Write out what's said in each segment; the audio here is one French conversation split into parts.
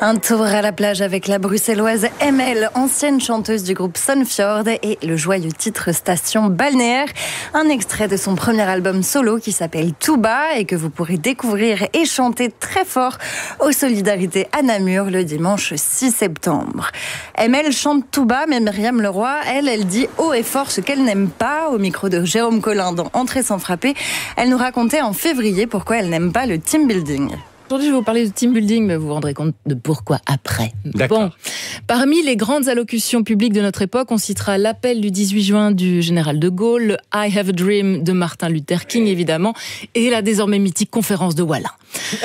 Un tour à la plage avec la bruxelloise ML, ancienne chanteuse du groupe Sunfjord, et le joyeux titre Station balnéaire. Un extrait de son premier album solo qui s'appelle Tout bas et que vous pourrez découvrir et chanter très fort aux Solidarités à Namur le dimanche 6 septembre. ML chante tout bas, mais Myriam Leroy, elle dit haut et fort ce qu'elle n'aime pas. Au micro de Jérôme Collin dans Entrée sans frapper, elle nous racontait en février pourquoi elle n'aime pas le team building. Aujourd'hui, je vais vous parler de team building, mais vous vous rendrez compte de pourquoi après. Bon, parmi les grandes allocutions publiques de notre époque, on citera l'appel du 18 juin du général de Gaulle, le I Have a Dream de Martin Luther King, évidemment, et la désormais mythique conférence de Wallin.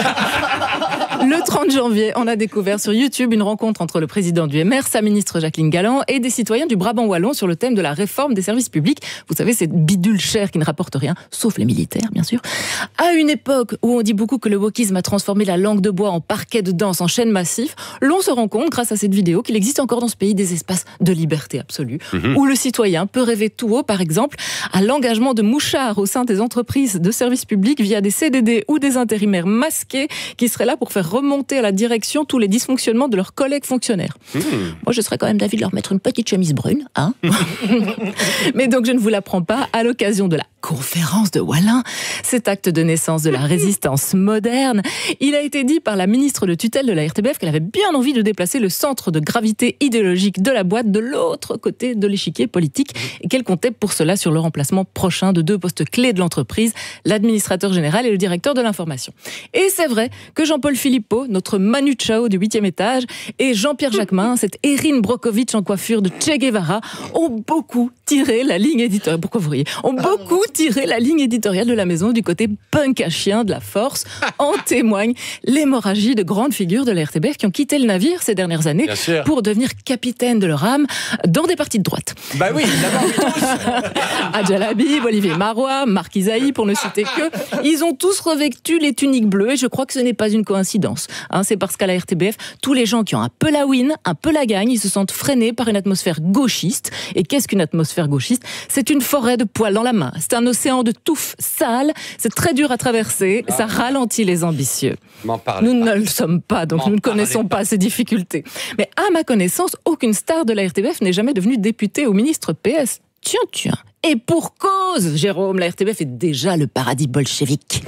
Le 30 janvier, on a découvert sur YouTube une rencontre entre le président du MR, sa ministre Jacqueline Galland, et des citoyens du Brabant wallon sur le thème de la réforme des services publics. Vous savez, cette bidule chère qui ne rapporte rien, sauf les militaires, bien sûr. À une époque où on dit beaucoup que le wokisme a transformé la langue de bois en parquet de danse, en chaîne massif, l'on se rend compte, grâce à cette vidéo, qu'il existe encore dans ce pays des espaces de liberté absolue, où le citoyen peut rêver tout haut, par exemple, à l'engagement de mouchards au sein des entreprises de services publics via des CDD ou des intérimaires masqués qui seraient là pour faire remonter à la direction tous les dysfonctionnements de leurs collègues fonctionnaires. Moi, je serais quand même d'avis de leur mettre une petite chemise brune, hein. Mais donc, je ne vous l'apprends pas, à l'occasion de la conférence de Wallin, cet acte de naissance de la résistance moderne, il a été dit par la ministre de tutelle de la RTBF qu'elle avait bien envie de déplacer le centre de gravité idéologique de la boîte de l'autre côté de l'échiquier politique et qu'elle comptait pour cela sur le remplacement prochain de deux postes clés de l'entreprise, l'administrateur général et le directeur de l'information. Et c'est vrai que Jean-Paul Philippot, notre Manu Chao du 8e étage, et Jean-Pierre Jacquemin, cette Erin Brockovich en coiffure de Che Guevara, ont beaucoup tiré la ligne éditoriale. Pourquoi vous riez ? Ont beaucoup tiré la ligne éditoriale de la maison du côté punk à chien de la force. En témoigne l'hémorragie de grandes figures de la RTBF qui ont quitté le navire ces dernières années pour devenir capitaine de leur âme dans des partis de droite. Bah oui, d'abord oui tous. Adjel Habib, Olivier Marois, Marc Isaïe, pour ne citer que. Ils ont tous revêtu les tuniques bleues et je crois que ce n'est pas une coïncidence. C'est parce qu'à la RTBF, tous les gens qui ont un peu la win, un peu la gagne, ils se sentent freinés par une atmosphère gauchiste. Et qu'est-ce qu'une atmosphère gauchiste ? C'est une forêt de poils dans la main. C'est un océan de touffes sales. C'est très dur à traverser. Ça ralentit les ambitieux. Nous ne le sommes pas, donc nous ne connaissons pas ces difficultés. Mais à ma connaissance, aucune star de la RTBF n'est jamais devenue députée ou ministre PS. Tiens. Et pour cause, Jérôme, la RTBF est déjà le paradis bolchevique.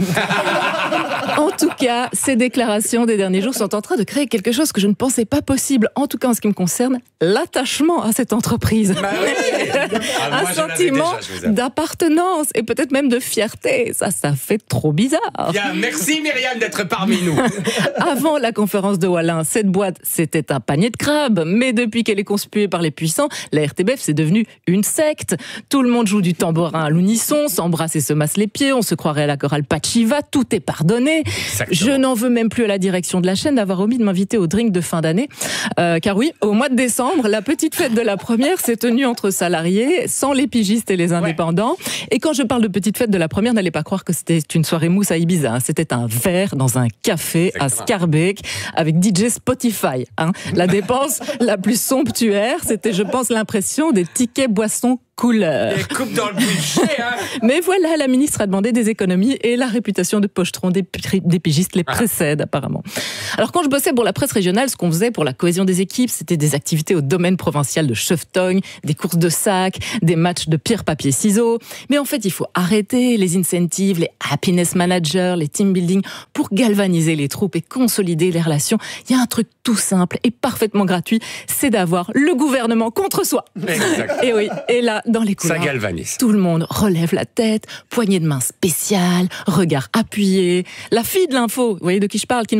En tout cas, ces déclarations des derniers jours sont en train de créer quelque chose que je ne pensais pas possible, en tout cas en ce qui me concerne, l'attachement à cette entreprise. Un sentiment d'appartenance et peut-être même de fierté. Ça fait trop bizarre. Bien, merci Myriam d'être parmi nous. Avant la conférence de Wallin, cette boîte, c'était un panier de crabes. Mais depuis qu'elle est conspuée par les puissants, la RTBF, c'est devenu une secte. Tout le monde joue du tambourin à l'unisson, s'embrasse et se masse les pieds, on se croirait à la chorale Pachiva, tout est pardonné. Exactement. Je n'en veux même plus à la direction de la chaîne d'avoir omis de m'inviter au drink de fin d'année. Car oui, au mois de décembre, la petite fête de la première s'est tenue entre salariés, sans les pigistes et les indépendants. Et quand je parle de petite fête de la première, n'allez pas croire que c'était une soirée mousse à Ibiza. C'était un verre dans un café à Scarbeck avec DJ Spotify. La dépense la plus somptuaire, c'était, je pense, l'impression des tickets boissons couleur. Et coupe dans le budget, Mais voilà, la ministre a demandé des économies et la réputation de pochetron des pigistes les précède apparemment. Alors quand je bossais pour la presse régionale, ce qu'on faisait pour la cohésion des équipes, c'était des activités au domaine provincial de Chevetogne, des courses de sac, des matchs de pierre, papier, ciseaux. Mais en fait, il faut arrêter les incentives, les happiness managers, les team building pour galvaniser les troupes et consolider les relations. Il y a un truc tout simple et parfaitement gratuit, c'est d'avoir le gouvernement contre soi. Exactement. Et oui, et là, dans les couloirs, tout le monde relève la tête, poignée de main spéciale, regard appuyé. La fille de l'info, vous voyez de qui je parle, qui